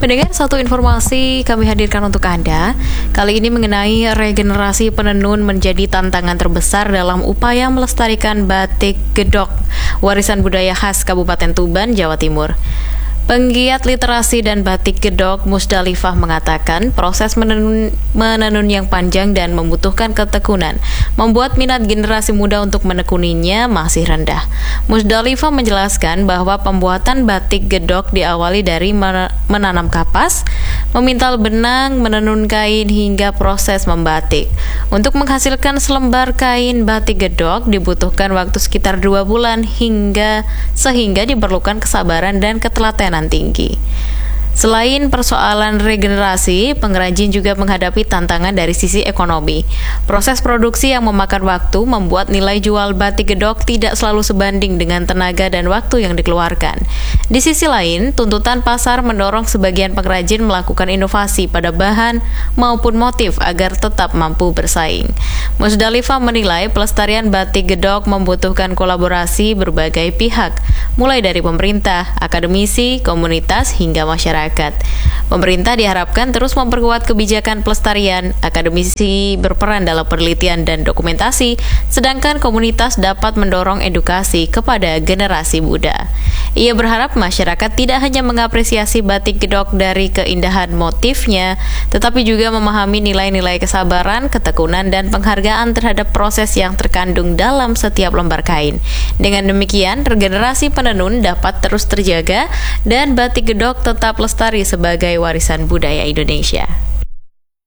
Pendengar, satu informasi kami hadirkan untuk Anda. Kali ini mengenai regenerasi penenun menjadi tantangan terbesar dalam upaya melestarikan batik gedok, warisan budaya khas Kabupaten Tuban, Jawa Timur. Penggiat literasi dan batik gedok Musdalifah mengatakan proses menenun yang panjang dan membutuhkan ketekunan membuat minat generasi muda untuk menekuninya masih rendah. Musdalifah menjelaskan bahwa pembuatan batik gedok diawali dari menanam kapas, memintal benang, menenun kain hingga proses membatik. Untuk menghasilkan selembar kain batik gedok dibutuhkan waktu sekitar 2 bulan sehingga diperlukan kesabaran dan ketelatenan tinggi. Selain persoalan regenerasi, pengrajin juga menghadapi tantangan dari sisi ekonomi. Proses produksi yang memakan waktu membuat nilai jual batik gedok tidak selalu sebanding dengan tenaga dan waktu yang dikeluarkan. Di sisi lain, tuntutan pasar mendorong sebagian pengrajin melakukan inovasi pada bahan maupun motif agar tetap mampu bersaing. Musdalifah menilai pelestarian batik gedok membutuhkan kolaborasi berbagai pihak, mulai dari pemerintah, akademisi, komunitas, hingga masyarakat. Pemerintah diharapkan terus memperkuat kebijakan pelestarian, akademisi berperan dalam penelitian dan dokumentasi, sedangkan komunitas dapat mendorong edukasi kepada generasi muda. Ia berharap masyarakat tidak hanya mengapresiasi batik gedok dari keindahan motifnya, tetapi juga memahami nilai-nilai kesabaran, ketekunan, dan penghargaan terhadap proses yang terkandung dalam setiap lembar kain. Dengan demikian, regenerasi penenun dapat terus terjaga dan batik gedok tetap lestari sebagai warisan budaya Indonesia.